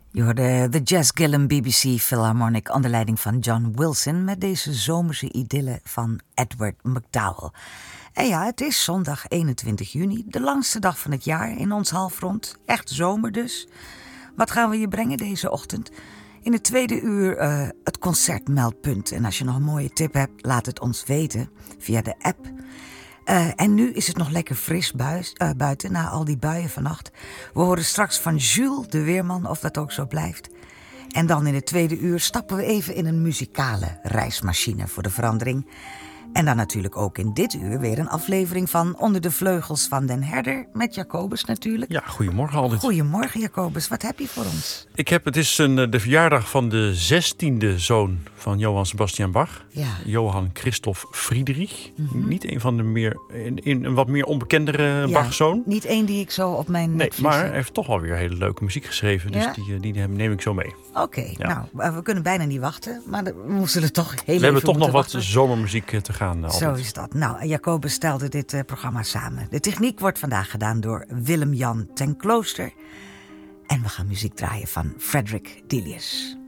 Je hoorde de Jazz Gillum BBC Philharmonic onder leiding van John Wilson met deze zomerse idylle van Edward McDowell. En ja, het is zondag 21 juni, de langste dag van het jaar in ons halfrond. Echt zomer dus. Wat gaan we je brengen deze ochtend? In het tweede uur het concertmeldpunt. En als je nog een mooie tip hebt, laat het ons weten via de app. En nu is het nog lekker fris buiten na al die buien vannacht. We horen straks van Jules, de weerman, of dat ook zo blijft. En dan in het tweede uur stappen we even in een muzikale reismachine voor de verandering. En dan natuurlijk ook in dit uur weer een aflevering van Onder de Vleugels van den Herder. Met Jacobus natuurlijk. Ja, goedemorgen Aldert. Goedemorgen Jacobus, wat heb je voor ons? Het is de verjaardag van de 16e zoon van Johann Sebastian Bach. Ja. Johann Christoph Friedrich. Niet een van de een wat meer onbekendere Bach-zoon. Niet één die ik zo op mijn Nee, maar hij heeft toch alweer hele leuke muziek geschreven. Dus ja? die neem ik zo mee. Oké, Ja. nou, we kunnen bijna niet wachten. Maar we moesten er toch heel We hebben toch nog wat wachten. zomermuziek te gaan. Aldert. Zo is dat. Nou, Jacobus stelde dit programma samen. De techniek wordt vandaag gedaan door Willem-Jan ten Klooster. En we gaan muziek draaien van Frederick Delius.